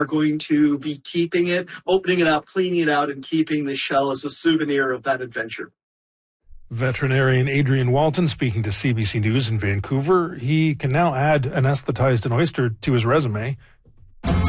are going to be keeping it, opening it up, cleaning it out, and keeping the shell as a souvenir of that adventure. Veterinarian Adrian Walton speaking to CBC News in Vancouver. He can now add anesthetized an oyster to his resume.